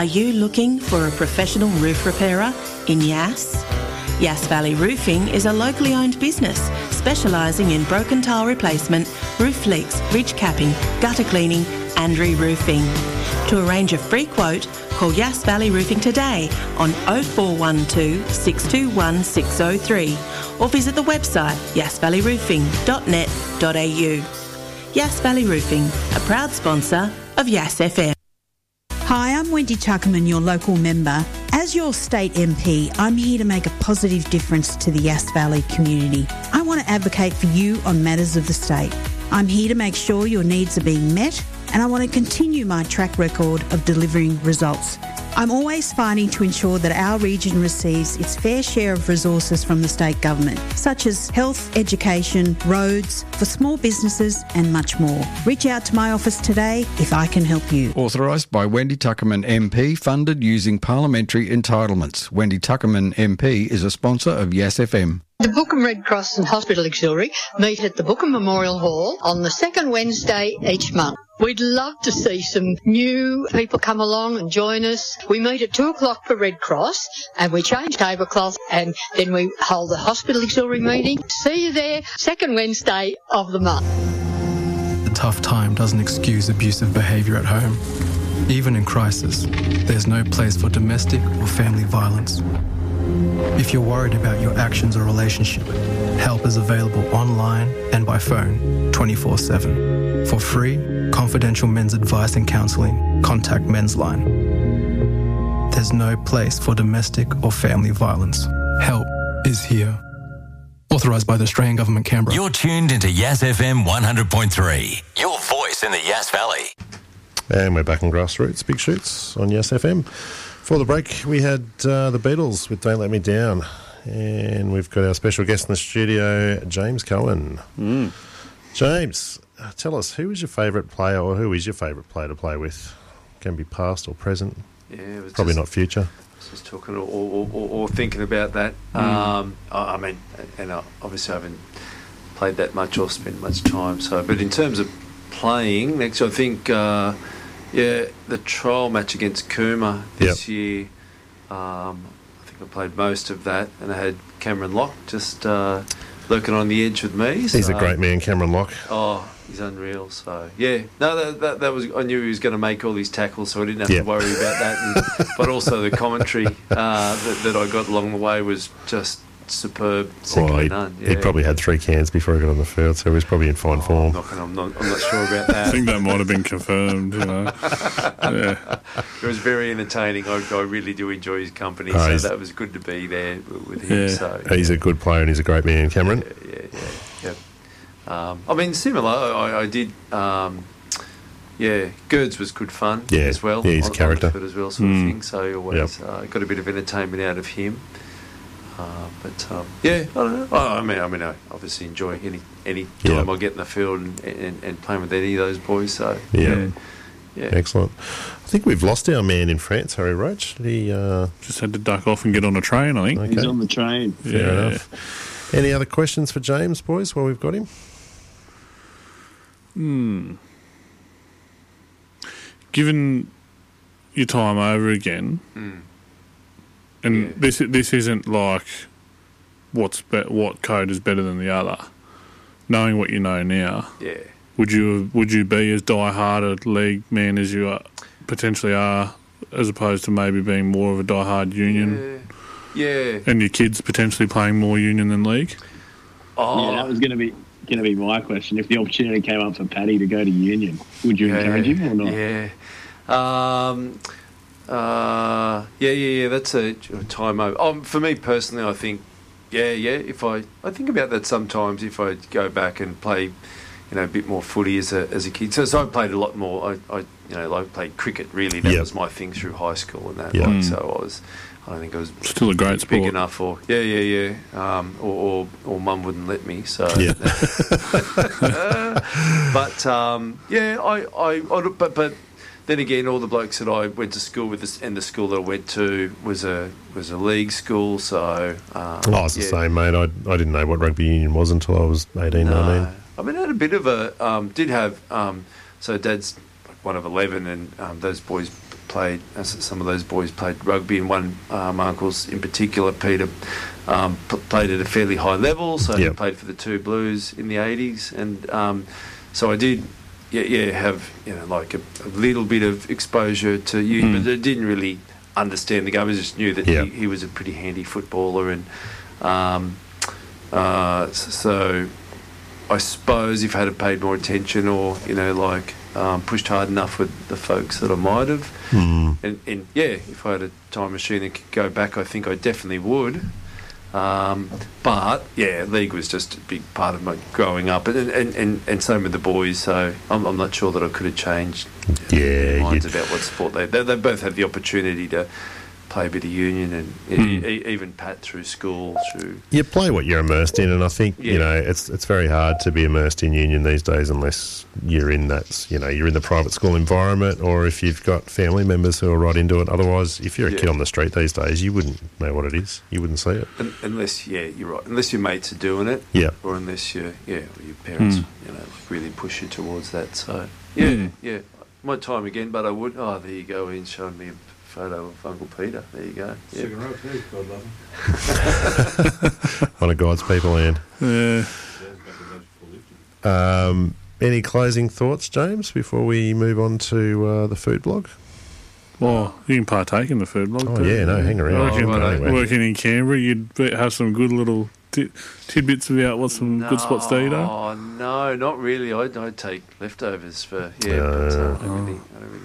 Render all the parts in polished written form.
Are you looking for a professional roof repairer in Yass? Yass Valley Roofing is a locally owned business specialising in broken tile replacement, roof leaks, ridge capping, gutter cleaning and re-roofing. To arrange a free quote, call Yass Valley Roofing today on 0412 621 603 or visit the website yassvalleyroofing.net.au. Yass Valley Roofing, a proud sponsor of Yass FM. Hi, I'm Wendy Tuckerman, your local member. As your state MP, I'm here to make a positive difference to the Yass Valley community. I want to advocate for you on matters of the state. I'm here to make sure your needs are being met, and I want to continue my track record of delivering results. I'm always fighting to ensure that our region receives its fair share of resources from the state government, such as health, education, roads, for small businesses and much more. Reach out to my office today if I can help you. Authorised by Wendy Tuckerman MP, funded using parliamentary entitlements. Wendy Tuckerman MP is a sponsor of Yass FM. The Bookham Red Cross and Hospital Auxiliary meet at the Bookham Memorial Hall on the second Wednesday each month. We'd love to see some new people come along and join us. We meet at 2 o'clock for Red Cross and we change tablecloth and then we hold the Hospital Auxiliary meeting. See you there, second Wednesday of the month. A tough time doesn't excuse abusive behaviour at home. Even in crisis, there's no place for domestic or family violence. If you're worried about your actions or relationship, help is available online and by phone 24/7. For free, confidential men's advice and counselling, contact Men's Line. There's no place for domestic or family violence. Help is here. Authorised by the Australian Government, Canberra. You're tuned into Yass FM 100.3, your voice in the Yass Valley. And we're back on Grassroots, Big Shoots on Yass FM. For the break, we had the Beatles with Don't Let Me Down. And we've got our special guest in the studio, James Cohen. James, tell us, who was your favourite player, or who is your favourite player to play with? Can be past or present. Yeah, it was probably not future. Just talking or thinking about that. I mean, and obviously I haven't played that much or spent much time. So, but in terms of playing, next I think, the trial match against Cooma this year. I think I played most of that, and I had Cameron Locke just lurking on the edge with me. He's a great man, Cameron Locke. Oh, he's unreal. So that was. I knew he was going to make all these tackles, so I didn't have to worry about that. But also the commentary that I got along the way was just superb. He probably had 3 cans before he got on the field, so he was probably in fine form. I'm not sure about that. I think that might have been confirmed. It was very entertaining. I really do enjoy his company, so that was good to be there with him. Yeah. So he's a good player and he's a great man, Cameron. Yeah. I mean, similar. I did. Gerds was good fun as well. Yeah, he's a character as well, sort of thing. So you always got a bit of entertainment out of him. I don't know. I mean, I obviously enjoy any time I get in the field and playing with any of those boys. So yeah. Excellent. I think we've lost our man in France, Harry Roach. He just had to duck off and get on a train, I think. Okay. He's on the train. Fair enough. Any other questions for James, boys, while we've got him? Given your time over again, and this isn't like what code is better than the other. Knowing what you know now, would you be as die-hard a league man as you potentially are, as opposed to maybe being more of a die-hard union? Yeah. And your kids potentially playing more union than league? That was going to be my question. If the opportunity came up for Paddy to go to union, would you encourage him or not? That's a time over. For me personally, I think, if I think about that sometimes. If I go back and play, a bit more footy as a kid. So I played a lot more. I played cricket. Really, that was my thing through high school and that. So I don't think I was still a great sport. Big enough, or Mum wouldn't let me. So, but then again, all the blokes that I went to school with, and the school that I went to was a league school. So I was the same, mate. I didn't know what rugby union was until I was 18, 19. I mean, I had a bit of a so Dad's one of 11, and those boys played. Some of those boys played rugby, and one my uncles in particular, Peter, played at a fairly high level. So he played for the Two Blues in the 80s, and so I did. Have like a little bit of exposure to union, but I didn't really understand the game. I just knew that he was a pretty handy footballer, and so I suppose if I had paid more attention, or pushed hard enough with the folks that I might have, and if I had a time machine and could go back, I think I definitely would. But league was just a big part of my growing up, and same with the boys. So I'm not sure that I could have changed their minds about what sport they both had the opportunity to play a bit of union, and even Pat through school. You play what you're immersed in, and I think it's very hard to be immersed in union these days unless you're in that you're in the private school environment, or if you've got family members who are right into it. Otherwise, if you're a kid on the street these days, you wouldn't know what it is. You wouldn't see it unless you're right. Unless your mates are doing it, or unless your parents really push you towards that. So my time again, but I would. Oh, there you go. Ian showing me a photo of Uncle Peter. There you go. Second row too, God love him. One of God's people, Ian. Any closing thoughts, James, before we move on to the food blog? Well, you can partake in the food blog. Oh, hang around. Working in Canberra, you'd have some good little tidbits about what some good spots to eat are. Oh, no, not really. I'd take leftovers for, but I don't really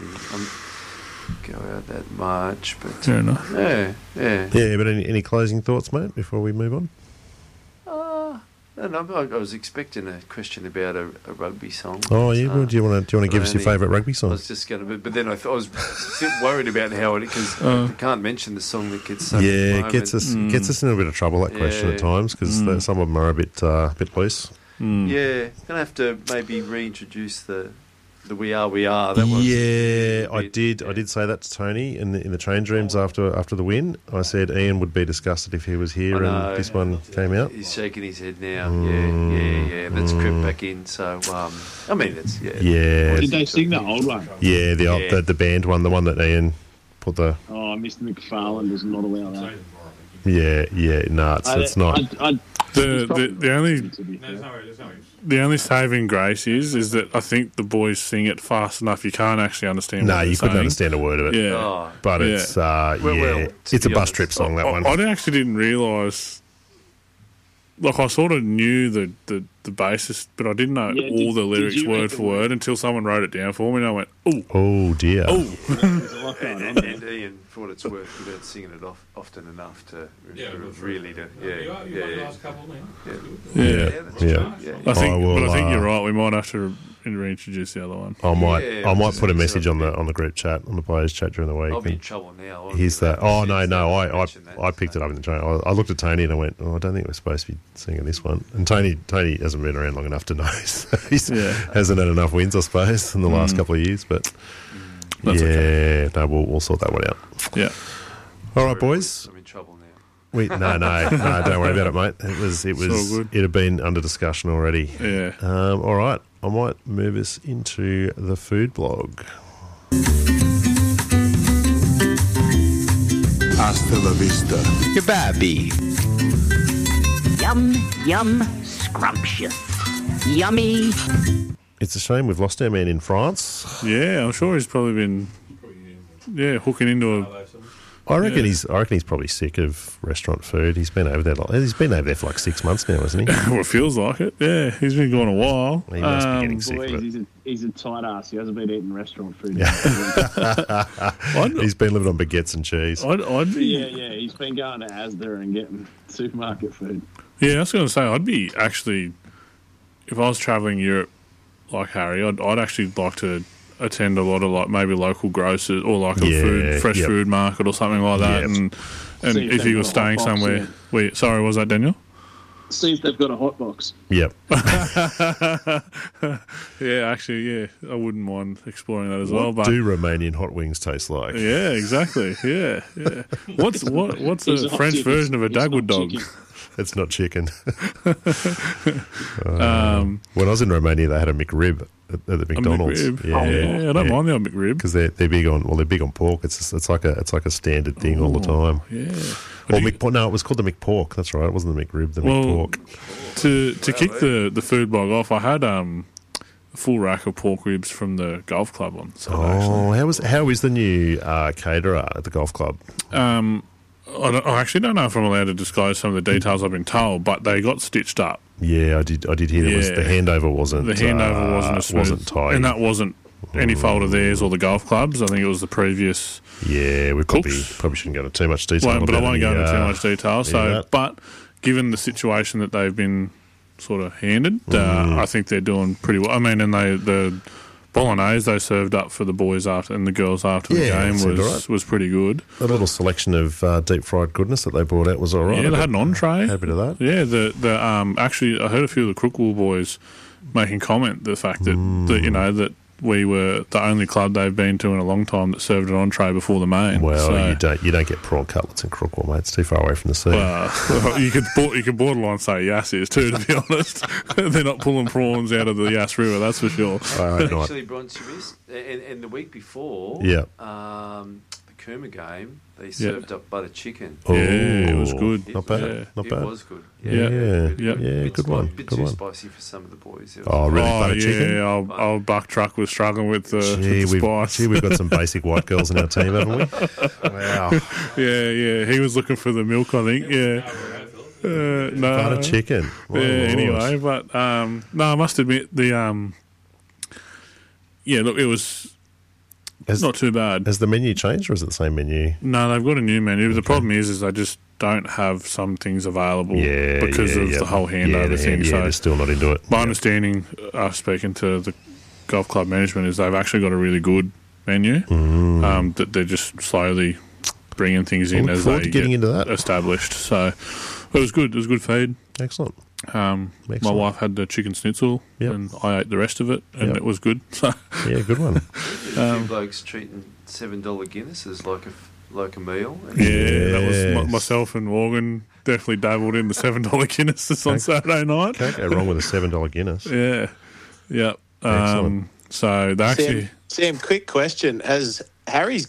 go out that much, but fair enough. But any closing thoughts, mate, before we move on? I was expecting a question about a rugby song. Oh, yeah. Do you want to give us your favourite rugby song? I was just going to, but then I was a bit worried about how because I can't mention the song that gets sung. It gets us in a bit of trouble, that question at times, because some of them are a bit loose. Going to have to maybe reintroduce the We Are. That was I did say that to Tony in the change rooms after the win. I said Ian would be disgusted if he was here and this one came out. He's shaking his head now. That's crept back in. So I mean, it's Did they sing the old one? Yeah, the band one, the one that Ian put the. Oh, Mr. McFarlane does not allow that. It's not. The only saving grace is that I think the boys sing it fast enough you can't actually understand. No, you couldn't understand a word of it. Yeah, but it's it's a bus trip song. That one. I actually didn't realise. Like, I sort of knew the basis, but I didn't know all the lyrics word for word until someone wrote it down for me, and I went, oh dear. And Ian, for what it's worth, without singing it often enough to really to I think you're right. We might have to reintroduce the other one. I might put a message on the group chat, on the players chat during the week. I'll be in trouble now. Here's that. Oh no! I picked it up in the train. I looked at Tony and I went, I don't think we're supposed to be singing this one. And Tony hasn't been around long enough to know. So he hasn't had enough wins, I suppose, in the last couple of years. But that's okay. No, we'll sort that one out. Yeah. All right, boys. I'm in trouble now. No, don't worry about it, mate. It had been under discussion already. Yeah. All right, I might move us into the food blog. Hasta la vista. Kebabi. Yum, yum, scrumptious. Yummy. It's a shame we've lost our man in France. Yeah, I'm sure he's probably been hooking into a... I reckon he's probably sick of restaurant food. He's been over there for like 6 months now, hasn't he? Well, it feels like it. Yeah, he's been gone a while. He must be getting sick of it. He's a tight ass. He hasn't been eating restaurant food. He's been living on baguettes and cheese. He's been going to Asda and getting supermarket food. Yeah, I was going to say, I'd be actually, if I was travelling Europe like Harry, I'd actually like to attend a lot of like maybe local grocers or like a fresh food market or something like that, and if you were staying somewhere, sorry, was that Daniel? See if they've got a hot box. Yep. I wouldn't mind exploring that as well. What do Romanian hot wings taste like? Yeah, exactly. Yeah. What's a French version of a Dagwood dog? It's not chicken. When I was in Romania, they had a McRib. at the McDonald's. McRib. Yeah, I don't mind the old McRib because they're big on pork. It's like a standard thing all the time. Yeah. Or no, it was called the McPork. That's right. It wasn't the McRib. The McPork. To kick the food blog off, I had a full rack of pork ribs from the golf club on Saturday. How is the new caterer at the golf club? I actually don't know if I'm allowed to disclose some of the details I've been told, but they got stitched up. Yeah, I did hear the handover wasn't. The handover wasn't as smooth, wasn't tight, and that wasn't any fault of theirs or the golf clubs. I think it was the previous. Yeah, we probably shouldn't go into too much detail. But I won't go into too much detail. So, but given the situation that they've been sort of handed, I think they're doing pretty well. I mean, and the bolognese they served up for the boys after and the girls after the game was pretty good. A little selection of deep fried goodness that they brought out was all right. Yeah, they had an entree. Had a bit of that. Yeah, actually, I heard a few of the Crookwell boys making comment the fact that that we were the only club they've been to in a long time that served an entree before the main. Well, you don't get prawn cutlets in Crookwell, mate. It's too far away from the sea. You could borderline say Yass is too, to be honest. They're not pulling prawns out of the Yass River, that's for sure. Actually, Bronze, you missed, and the week before, the Cooma game, they served up butter chicken. Yeah, it was good. Not bad. It was good. Good one. A bit too spicy for some of the boys. Really? Butter chicken? Yeah, old Buck Truck was struggling with the spice. We've got some basic white girls in our team, haven't we? Wow. Yeah. He was looking for the milk, I think. Yeah. No. Butter chicken. Anyway, but I must admit it was not too bad. Has the menu changed, or is it the same menu? No, they've got a new menu. The problem is they just don't have some things available because of the whole handover thing. So they're still not into it. My understanding, speaking to the golf club management, is they've actually got a really good menu that they're just slowly bringing things in as they get into that. Established. So it was good. It was good feed. Excellent. My wife had the chicken schnitzel and I ate the rest of it, and it was good. So yeah, good one. A few blokes treating $7 Guinness as like a meal. That was myself and Morgan definitely dabbled in the $7 Guinnesses on Saturday night. Can't go wrong with a $7 Guinness. Yeah. So they actually... Sam, quick question. Has Harry's